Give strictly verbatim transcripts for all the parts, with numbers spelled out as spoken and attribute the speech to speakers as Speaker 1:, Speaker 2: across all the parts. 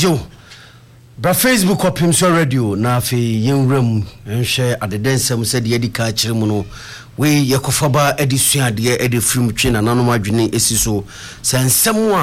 Speaker 1: Joe Bra Facebook or Pimso Radio na fi yenwram nhwe adedensem said ye dika kire mu no we yakofaba edisua de edefrim twe na nanom adwene esiso sansem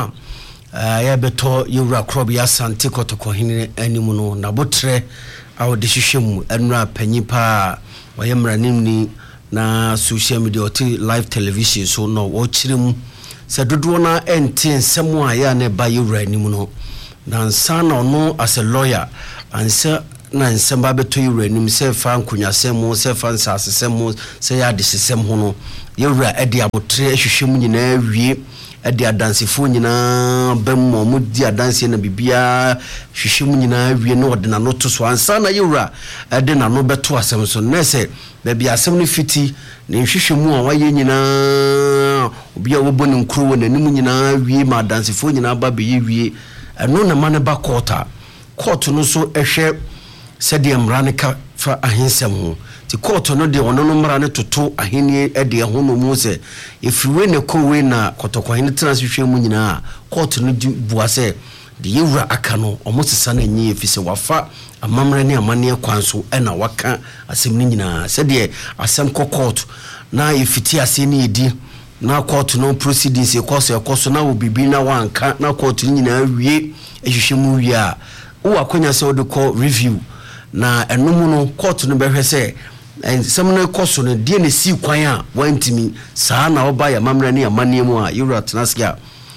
Speaker 1: a ya beto yewra krob ya sante kotoko hene animu no na botre awde hwehwem enra panyipa wayemranim ni na social media oti live television so no wo kirem se dodo na enti nsem a ya na ba yewra animu no na sana no as a lawyer ansa na nsamba beto yuranim se fa nkunyasem se fa nsasesem se ya desesem ho no yewra ede abotre hwehwem nyina wie ede adansefo nyina bemmo mu di adanse na bibia hwehwem nyina wie no ode na no to so ansa na yewra ede na no beto asem so na se bia asem no fiti na hwehwem a waye nyina obia wo boni nkro wo nanim nyina wie ma adansefo nyina ba be wie eno na mane ba court court no so ehwe sede mrane ka fa ahensem ho ti court no de ono no mrane toto ahenie ede ho no mu se efiwe ne kowe na kotoko hene transhwe mu nyina court no di buase de yewra aka no omosesa na nyi efise wafa amamre ne amane kwanso ena waka asem ni nyina sede asem ko court na efiti ase ni edi na court no proceedings e course e course na obibi na wanka na court nyina wie ehwehwemu wie a wo akonya se wo call review na enomu no court no behwe se ensem no course no die ne si kwan a wantimi saa na oba ya mamra ne amane mu a yura tenaskia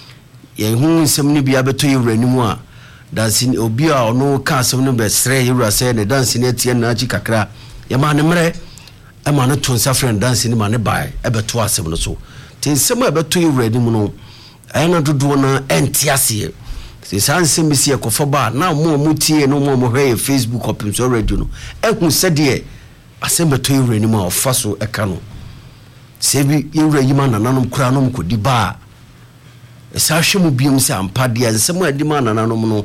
Speaker 1: ye hu ensem ne bia beto yura ni mu a dansi obi a ono ka asem no be sre yura se ne dansi ne tie na chi kakra ya ma ne mre e ma no to nsa friend dansi ne ma ne bai e beto asem no so tinsem a beto yura ni mu no ayana dodo na entiase se sanse misi ekofoba na mo mutie no mo hwe Facebook or Pimso Radio no ehun sede asem beto yura ni mu a ofaso eka no sebi yura yima nananom kura no mkodi ba esa hwemu biom se ampade ensem adi ma nananom no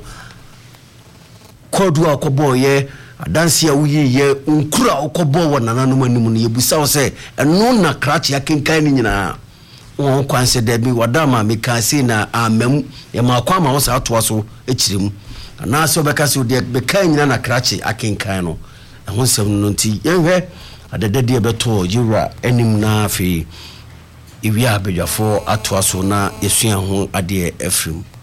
Speaker 1: kodu akobo ye adanse a wuyi ye nkura akobo wo nananom anim no yebusa wo se eno na krachi akenkan ni nyina won kwanse da bi wadama mekase na amam ya makwa ma wo sa atoa so ekirem na so beka se de bekan nyina na krachi akenkan no ehonsem no nti yenhwe adedede beto yura enim na afi iwi abedwafo atoa so na esua ho ade efrim